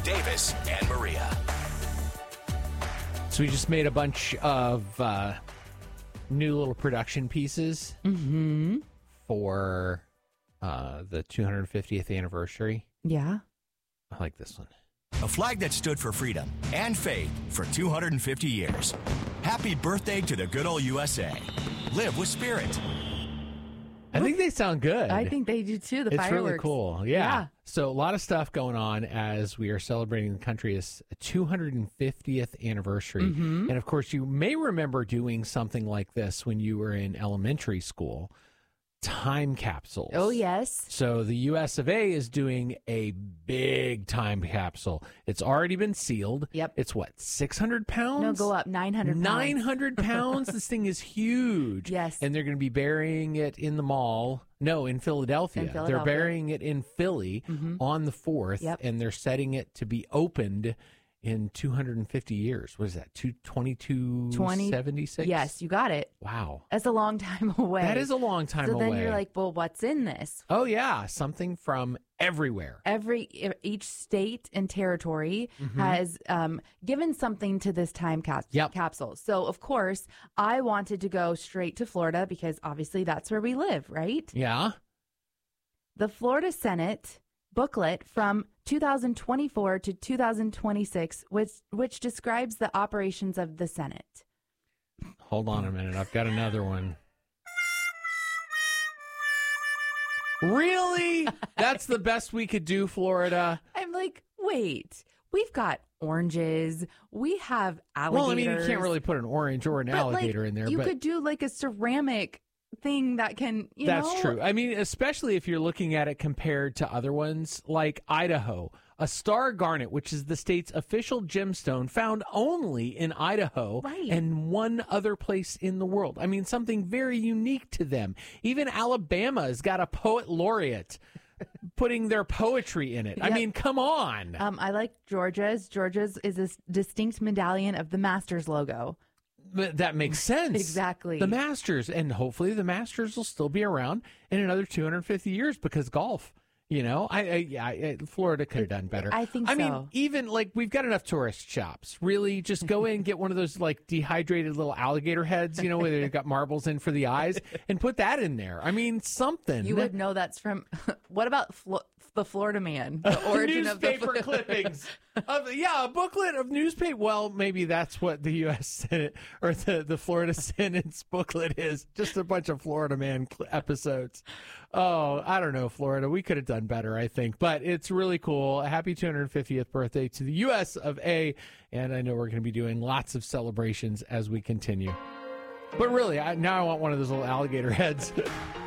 Davis and Maria. So we just made a bunch of new little production pieces for the 250th anniversary. Yeah. I like this one. A flag that stood for freedom and faith for 250 years. Happy birthday to the good old USA. Live with spirit. I think they sound good. I think they do too. The it's fireworks. really cool. Yeah. So a lot of stuff going on as we are celebrating the country's 250th anniversary. And of course, you may remember doing something like this when you were in elementary school. Time capsules. Oh, yes. So the US of A is doing a big time capsule. It's already been sealed. Yep. It's what, 600 pounds? No, go up 900 pounds. 900 pounds? This thing is huge. Yes. And they're going to be burying it in the mall. No, in Philadelphia. They're burying it in Philly on the 4th. Yep. And they're setting it to be opened in 250 years. What is that? 2276? Yes, you got it. Wow. That's a long time away. That is a long time away. So then you're like, well, what's in this? Oh, yeah. Something from everywhere. Each state and territory has given something to this time capsule. So, of course, I wanted to go straight to Florida because obviously that's where we live, right? Yeah. The Florida Senate booklet from 2024 to 2026, which describes the operations of the Senate. Hold on a minute. I've got another one. Really? That's the best we could do, Florida? I'm like, wait, we've got oranges. We have alligators. Well, I mean, you can't really put an orange or an alligator in there. You could do like a ceramic thing that can, That's true. I mean, especially if you're looking at it compared to other ones like Idaho. A star garnet, which is the state's official gemstone, found only in Idaho and one other place in the world. I mean, something very unique to them. Even Alabama has got a poet laureate putting their poetry in it. Yep. I mean, come on. I like Georgia's. Georgia's is a distinct medallion of the Masters logo. That makes sense. Exactly. The Masters, and hopefully the Masters will still be around in another 250 years because golf. Florida could have done better. I think so. I mean, even like we've got enough tourist shops. Really, just go in and get one of those like dehydrated little alligator heads, where they've got marbles in for the eyes, and put that in there. I mean, something. You would know that's from. What about the Florida Man? The origin newspaper of the clippings. A booklet of newspaper. Well, maybe that's what the U.S. Senate or the Florida Senate's booklet is. Just a bunch of Florida Man episodes. Oh, I don't know, Florida. We could have done better, I think. But it's really cool. A happy 250th birthday to the U.S. of A. And I know we're going to be doing lots of celebrations as we continue. But really, now I want one of those little alligator heads.